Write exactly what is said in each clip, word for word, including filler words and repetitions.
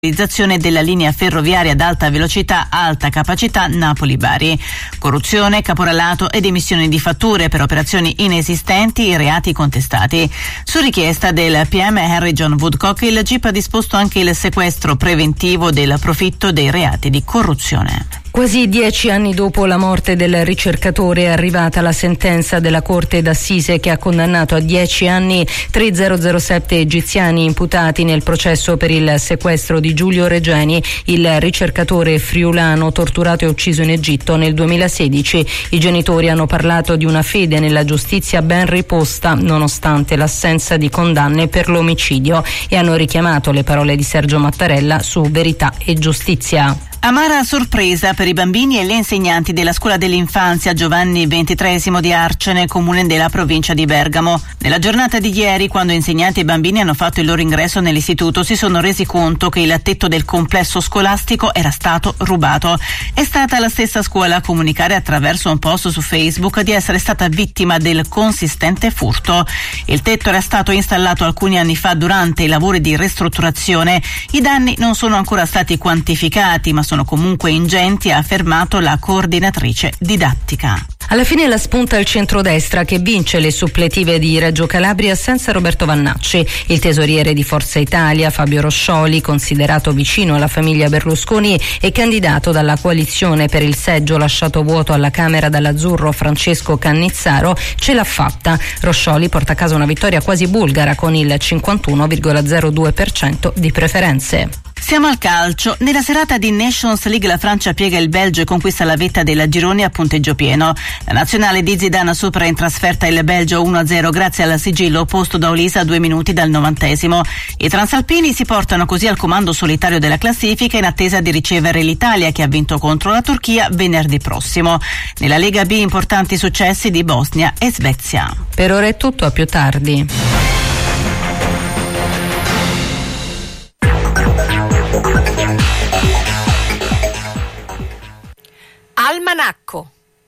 realizzazione della linea ferroviaria ad alta velocità, alta capacità Napoli-Bari. Corruzione, caporalato ed emissione di fatture per operazioni inesistenti e reati contestati. Su richiesta del P M Henry John Woodcock, il G I P ha disposto anche il sequestro preventivo del profitto dei reati di corruzione. Quasi dieci anni dopo la morte del ricercatore è arrivata la sentenza della Corte d'Assise che ha condannato a dieci anni tre zero sette egiziani imputati nel processo per il sequestro di Giulio Regeni, il ricercatore friulano torturato e ucciso in Egitto nel duemilasedici. I genitori hanno parlato di una fede nella giustizia ben riposta nonostante l'assenza di condanne per l'omicidio e hanno richiamato le parole di Sergio Mattarella su Verità e Giustizia. Amara sorpresa per i bambini e le insegnanti della scuola dell'infanzia Giovanni ventitreesimo di Arcene, comune della provincia di Bergamo. Nella giornata di ieri, quando insegnanti e bambini hanno fatto il loro ingresso nell'istituto, si sono resi conto che il tetto del complesso scolastico era stato rubato. È stata la stessa scuola a comunicare attraverso un post su Facebook di essere stata vittima del consistente furto. Il tetto era stato installato alcuni anni fa durante i lavori di ristrutturazione. I danni non sono ancora stati quantificati, ma sono comunque ingenti, ha affermato la coordinatrice didattica. Alla fine la spunta il centrodestra che vince le suppletive di Reggio Calabria senza Roberto Vannacci. Il tesoriere di Forza Italia, Fabio Roscioli, considerato vicino alla famiglia Berlusconi e candidato dalla coalizione per il seggio lasciato vuoto alla Camera dall'azzurro Francesco Cannizzaro, ce l'ha fatta. Roscioli porta a casa una vittoria quasi bulgara con il cinquantuno virgola zero due per cento di preferenze. Siamo al calcio. Nella serata di Nations League la Francia piega il Belgio e conquista la vetta della gironi a punteggio pieno. La nazionale di Zidane supera in trasferta il Belgio uno a zero grazie al sigillo opposto da Olisa a due minuti dal novantesimo. I transalpini si portano così al comando solitario della classifica in attesa di ricevere l'Italia che ha vinto contro la Turchia venerdì prossimo. Nella Lega B importanti successi di Bosnia e Svezia. Per ora è tutto, a più tardi. Almanacco.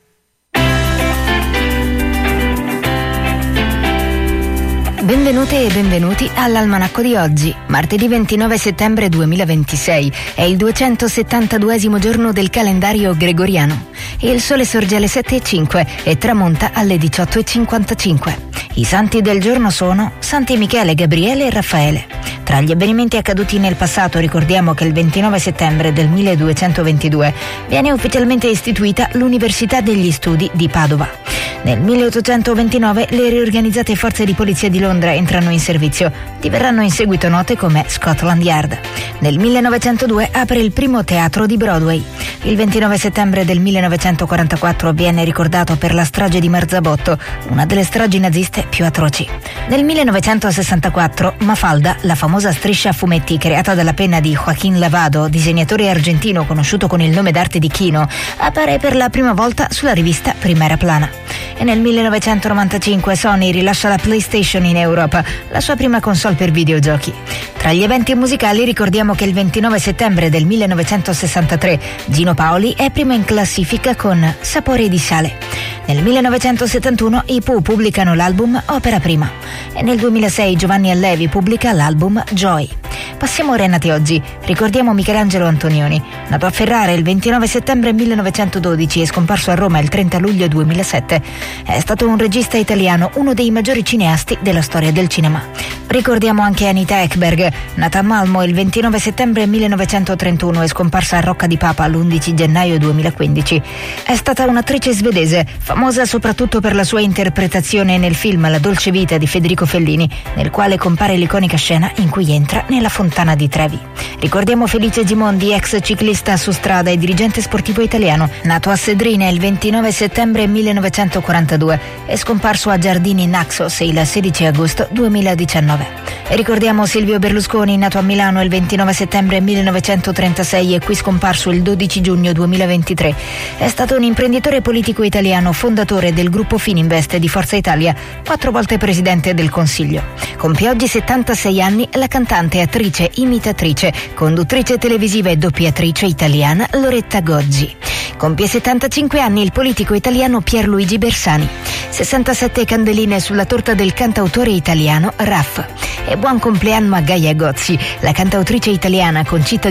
Benvenute e benvenuti all'Almanacco di oggi, martedì ventinove settembre duemilaventisei. È il duecentosettantaduesimo giorno del calendario gregoriano. Il sole sorge alle sette e cinque e tramonta alle diciotto e cinquantacinque. I santi del giorno sono Santi Michele, Gabriele e Raffaele. Tra gli avvenimenti accaduti nel passato ricordiamo che il ventinove settembre del milleduecentoventidue viene ufficialmente istituita l'Università degli Studi di Padova. Nel milleottocentoventinove le riorganizzate forze di polizia di Londra entrano in servizio, diverranno in seguito note come Scotland Yard. Nel millenovecentodue apre il primo teatro di Broadway. Il ventinove settembre del millenovecentoquarantaquattro viene ricordato per la strage di Marzabotto, una delle stragi naziste più atroci. Nel millenovecentosessantaquattro Mafalda, la famosa striscia a fumetti creata dalla penna di Joaquín Lavado, disegnatore argentino conosciuto con il nome d'arte di Kino, appare per la prima volta sulla rivista Primera Plana. E nel millenovecentonovantacinque Sony rilascia la PlayStation in Europa, la sua prima console per videogiochi. Tra gli eventi musicali ricordiamo che il ventinove settembre del millenovecentosessantatré Gino Paoli è primo in classifica con Sapore di sale. Nel millenovecentosettantuno i Pooh pubblicano l'album Opera Prima e nel duemilasei Giovanni Allevi pubblica l'album Joy. Passiamo ora ai nati oggi. Ricordiamo Michelangelo Antonioni, nato a Ferrara il ventinove settembre millenovecentododici e scomparso a Roma il trenta luglio duemilasette. È stato un regista italiano, uno dei maggiori cineasti della storia del cinema. Ricordiamo anche Anita Ekberg, nata a Malmo il ventinove settembre millenovecentotrentuno e scomparsa a Rocca di Papa l'undici gennaio duemilaquindici. È stata un'attrice svedese, famosa soprattutto per la sua interpretazione nel film La dolce vita di Federico Fellini, nel quale compare l'iconica scena in cui entra nella fontana di Trevi. Ricordiamo Felice Gimondi, ex ciclista su strada e dirigente sportivo italiano, nato a Sedrine il ventinove settembre millenovecentoquarantadue e scomparso a Giardini Naxos il sedici agosto duemiladiciannove. E ricordiamo Silvio Berlusconi, nato a Milano il ventinove settembre millenovecentotrentasei e qui scomparso il dodici giugno giugno duemilaventitré. È stato un imprenditore politico italiano, fondatore del gruppo Fininvest di Forza Italia, quattro volte presidente del Consiglio. Compie oggi settantasei anni la cantante, attrice, imitatrice, conduttrice televisiva e doppiatrice italiana Loretta Goggi. Compie settantacinque anni il politico italiano Pierluigi Bersani. sessantasette candeline sulla torta del cantautore italiano Raff. E buon compleanno a Gaia Gozzi, la cantautrice italiana Concita